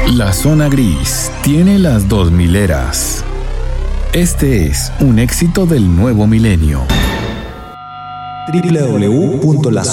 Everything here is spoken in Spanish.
La zona gris tiene las 2000 eras. Este es un éxito del nuevo milenio. www.lazonagris.com